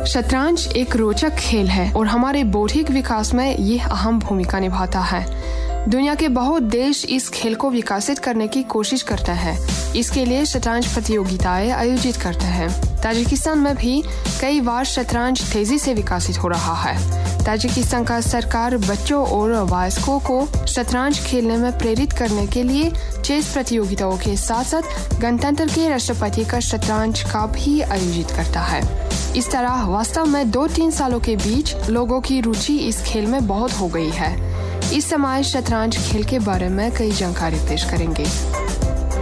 शतरंज एक रोचक खेल है और हमारे बौद्धिक विकास में ये अहम भूमिका निभाता है। दुनिया के बहुत देश इस खेल को विकसित करने की कोशिश करते हैं। इसके लिए शतरंज प्रतियोगिताएं आयोजित करते हैं। ताजिकिस्तान में भी कई बार शतरंज तेजी से विकसित हो रहा है। ताजिकिस्तान का सरकार बच्चों और वयस्कों को शतरंज खेलने में प्रेरित करने के लिए चेस प्रतियोगिताओं के साथ साथ गणतंत्र के राष्ट्रपति का शतरंज कप भी आयोजित करता है। इस तरह वास्तव में 2-3 सालों के बीच लोगों की रुचि इस खेल में बहुत हो गई है। इस समय शतरंज खेल के बारे में कई जानकारी पेश करेंगे।